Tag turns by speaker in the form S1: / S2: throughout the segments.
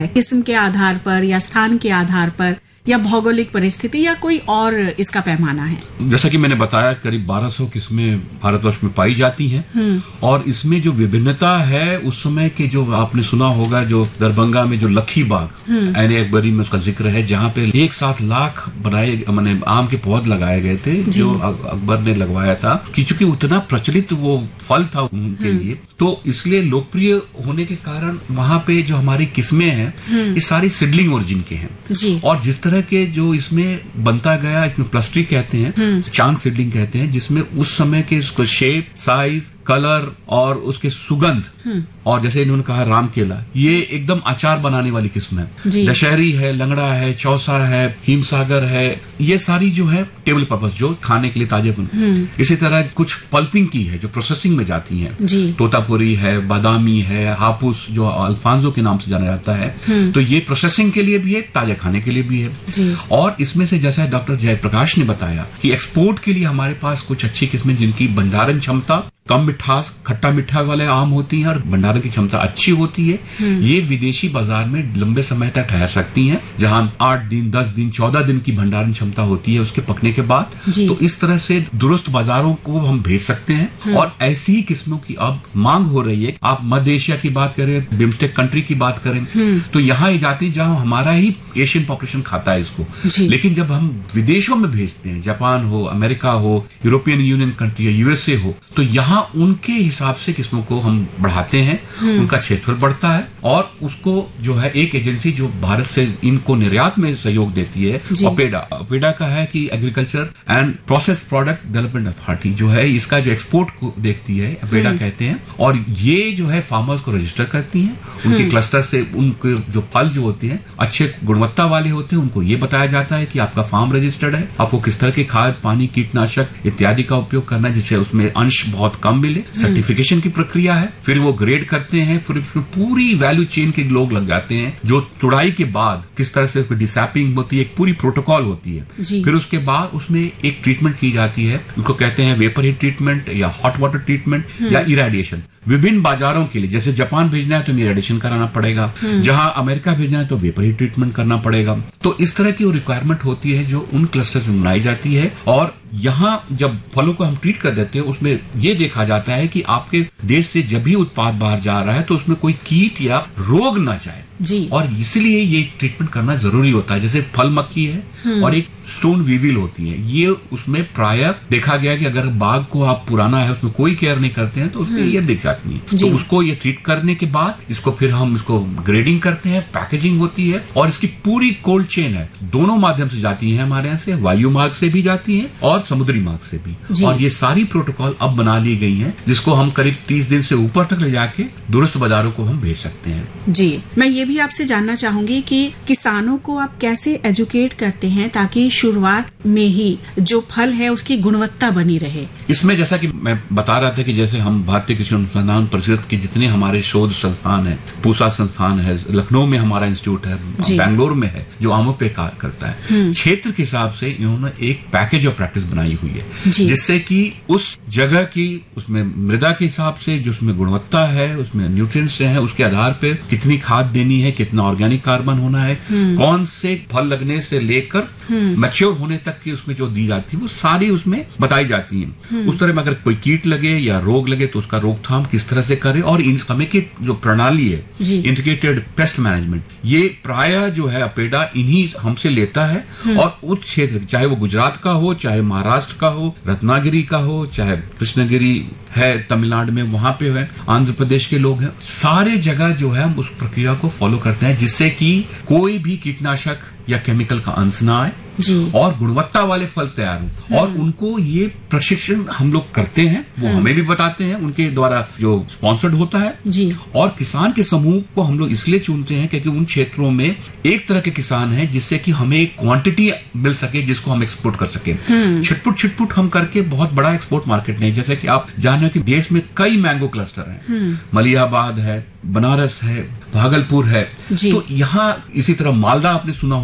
S1: किस्म के आधार पर या स्थान के आधार पर या भौगोलिक परिस्थिति या कोई और इसका पैमाना है?
S2: जैसा कि मैंने बताया, करीब 1200 किस्में भारतवर्ष में पाई जाती हैं और इसमें जो विभिन्नता है, उस समय के जो आपने सुना होगा, जो दरभंगा में जो लखी बाग ऐन अकबरी में उसका जिक्र है, जहाँ पे एक साथ लाख बनाए मैंने आम के पौध लगाए गए थे जो अकबर ने लगवाया था, कि चूंकि उतना प्रचलित वो फल था उनके लिए, तो इसलिए लोकप्रिय होने के कारण वहां पे जो हमारी किस्में हैं ये सारी सिडलिंग ओरिजिन के हैं। और जिस तरह के जो इसमें बनता गया, इसमें प्लस्ट्री कहते हैं, चांद सीडलिंग कहते हैं, जिसमें उस समय के इसको शेप, साइज, कलर और उसके सुगंध, और जैसे इन्होंने कहा राम केला, ये एकदम अचार बनाने वाली किस्म है। दशहरी है, लंगड़ा है, चौसा है, हिमसागर है, ये सारी जो है टेबल पर्पस, जो खाने के लिए ताजे बन। इसी तरह कुछ पल्पिंग की है जो प्रोसेसिंग में जाती है, तोतापुरी है, बादामी है, हापुस जो अल्फांसो के नाम से जाना जाता है, तो ये प्रोसेसिंग के लिए भी है, ताजे खाने के लिए भी है। और इसमें से जैसा डॉक्टर जयप्रकाश ने बताया कि एक्सपोर्ट के लिए हमारे पास कुछ अच्छी किस्में जिनकी भंडारण क्षमता, कम मिठास, खट्टा मीठा वाले आम होती हैं और भंडारण की क्षमता अच्छी होती है, ये विदेशी बाजार में लंबे समय तक ठहर सकती हैं, जहां 8 दिन, 10 दिन, 14 दिन की भंडारण क्षमता होती है उसके पकने के बाद। तो इस तरह से दुरुस्त बाजारों को हम भेज सकते हैं और ऐसी ही किस्मों की अब मांग हो रही है। आप मध्य एशिया की बात करें, बिम्स्टेक कंट्री की बात करें, तो यहाँ ये जाती है जहां हमारा ही एशियन पॉपुलेशन खाता है इसको, लेकिन जब हम विदेशों में भेजते हैं, जापान हो, अमेरिका हो, यूरोपियन यूनियन कंट्री या यूएसए हो, तो यहाँ उनके हिसाब से किस्मों को हम बढ़ाते हैं, उनका क्षेत्रफल बढ़ता है और उसको जो है एक एजेंसी जो भारत से इनको निर्यात में सहयोग देती है, अपेडा का है कि agriculture and process product development authority जो है, इसका जो एक्सपोर्ट को देखती है, अपेडा कहते हैं, और ये जो है फार्मर्स को रजिस्टर करती हैं, उनके क्लस्टर से उनके जो फल जो होते हैं अच्छे गुणवत्ता वाले होते हैं, उनको ये बताया जाता है कि आपका फार्म रजिस्टर्ड है, आपको किस तरह के खाद, पानी, कीटनाशक इत्यादि का उपयोग करना है, जिससे उसमें अंश बहुत कम मिले। सर्टिफिकेशन की प्रक्रिया है, फिर वो ग्रेड करते हैं, फिर उसमें पूरी वैल्यू चेन के लोग लग जाते हैं, जो तुड़ाई के बाद किस तरह से डिसैपिंग होती है, एक पूरी प्रोटोकॉल होती है। फिर उसके बाद उसमें एक ट्रीटमेंट की जाती है, उनको कहते हैं वेपर हीट ट्रीटमेंट या हॉट वाटर ट्रीटमेंट या इरेडिएशन। विभिन्न बाजारों के लिए, जैसे जापान भेजना है तो इरेडिएशन कराना पड़ेगा, जहां अमेरिका भेजना है तो वेपर हीट ट्रीटमेंट करना पड़ेगा। तो इस तरह की रिक्वायरमेंट होती है जो उन क्लस्टर में बनाई जाती है, और यहाँ जब फलों को हम ट्रीट कर देते हैं, उसमें ये देखा जाता है कि आपके देश से जब भी उत्पाद बाहर जा रहा है तो उसमें कोई कीट या रोग ना जाए, और इसलिए ये ट्रीटमेंट करना जरूरी होता है। जैसे फल मक्खी है और एक स्टोन वीविल होती है, ये उसमें प्रायः देखा गया कि अगर बाग को आप पुराना है उसमें कोई केयर नहीं करते हैं तो उसमें ये दिख जाती है। तो उसको ये ट्रीट करने के बाद इसको फिर हम इसको ग्रेडिंग करते हैं, पैकेजिंग होती है, और इसकी पूरी कोल्ड चेन है, दोनों माध्यम से जाती है हमारे यहाँ से, वायु मार्ग से भी जाती है और समुद्री मार्ग से भी, और ये सारी प्रोटोकॉल अब बना ली गई है, जिसको हम करीब 30 दिन से ऊपर तक ले जाके दुरुस्त बाजारों को हम भेज सकते हैं।
S1: जी, मैं ये भी आपसे जानना चाहूंगी कि किसानों को आप कैसे एजुकेट करते हैं ताकि शुरुआत में ही जो फल है उसकी गुणवत्ता बनी रहे।
S2: इसमें जैसा कि मैं बता रहा था कि जैसे हम भारतीय कृषि अनुसंधान परिषद के जितने हमारे शोध संस्थान है, पूसा संस्थान है, लखनऊ में हमारा इंस्टीट्यूट है, बेंगलोर में है जो आमों पे कार्य करता है, क्षेत्र के हिसाब से इन्होंने एक पैकेज ऑफ प्रैक्टिस बनाई हुई है, जिससे कि उस जगह की, उसमें मृदा के हिसाब से जो उसमें गुणवत्ता है, उसमें न्यूट्रिएंट्स है, उसके आधार पे कितनी खाद देनी है, कितना ऑर्गेनिक कार्बन होना है, कौन से फल लगने से लेकर मैच्योर होने तक की उसमें जो दी जाती है वो सारी उसमें बताई जाती है। उस तरह में अगर कोई कीट लगे या रोग लगे तो उसका रोकथाम किस तरह से करे, और इन समय की जो प्रणाली है इंटीग्रेटेड पेस्ट मैनेजमेंट, ये प्रायः जो है अपेडा इन्हीं हमसे लेता है, और उस क्षेत्र चाहे वो गुजरात का हो, चाहे महाराष्ट्र का हो, रत्नागिरी का हो, चाहे कृष्णगिरी है तमिलनाडु में, वहां पे है, आंध्र प्रदेश के लोग हैं, सारे जगह जो है हम उस प्रक्रिया को फॉलो करते हैं, जिससे कि कोई भी कीटनाशक या केमिकल का अंश ना आए और गुणवत्ता वाले फल तैयार हो। और उनको ये प्रशिक्षण हम लोग करते हैं, वो हमें भी बताते हैं, उनके द्वारा जो स्पॉन्सर्ड होता है। और किसान के समूह को हम लोग इसलिए चुनते हैं क्योंकि उन क्षेत्रों में एक तरह के किसान हैं जिससे कि हमें एक क्वांटिटी मिल सके जिसको हम एक्सपोर्ट कर सके। छिटपुट हम करके बहुत बड़ा एक्सपोर्ट मार्केट नहीं, जैसे कि आप जान रहे हो कि देश में कई मैंगो क्लस्टर हैं, मलियाबाद है, बनारस है, भागलपुर है, तो यहाँ इसी तरह मालदा आपने सुना होगा,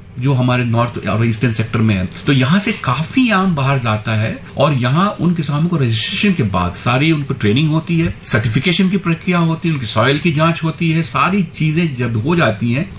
S2: जो हमारे नॉर्थ और ईस्टर्न सेक्टर में है। तो यहाँ से काफी आम बाहर जाता है और यहाँ उन किसानों को रजिस्ट्रेशन के बाद सारी उनको ट्रेनिंग होती है, सर्टिफिकेशन की प्रक्रिया होती है, उनकी सॉइल की जांच होती है, सारी चीजें जब हो जाती हैं